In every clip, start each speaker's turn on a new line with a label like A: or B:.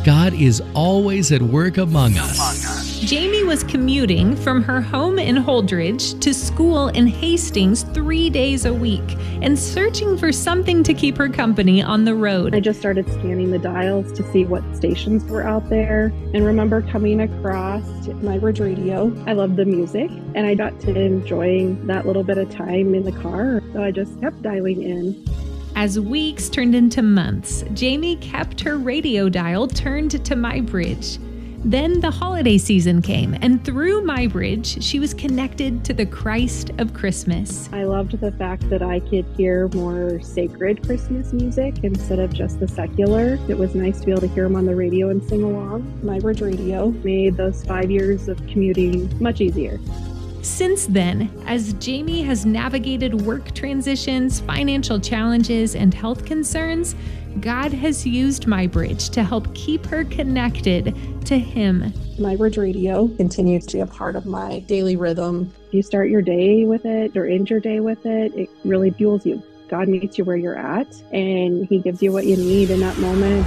A: God is always at work among us.
B: Jamie was commuting from her home in Holdridge to school in Hastings 3 days a week and searching for something to keep her company on the road.
C: I just started scanning the dials to see what stations were out there and remember coming across My Bridge Radio. I loved the music and I got to enjoying that little bit of time in the car, so I just kept dialing in.
B: As weeks turned into months, Jamie kept her radio dial turned to My Bridge. Then the holiday season came, and through My Bridge, she was connected to the Christ of Christmas.
C: I loved the fact that I could hear more sacred Christmas music instead of just the secular. It was nice to be able to hear them on the radio and sing along. My Bridge Radio made those 5 years of commuting much easier.
B: Since then, as Jamie has navigated work transitions, financial challenges, and health concerns, God has used My Bridge to help keep her connected to Him.
C: My Bridge Radio continues to be a part of my daily rhythm. If you start your day with it or end your day with it, it really fuels you. God meets you where you're at, and He gives you what you need in that moment.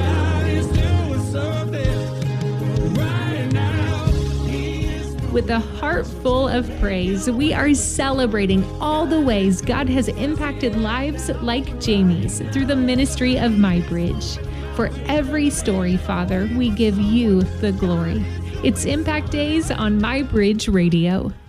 B: With a heart full of praise, we are celebrating all the ways God has impacted lives like Jamie's through the ministry of My Bridge. For every story, Father, we give you the glory. It's Impact Days on My Bridge Radio.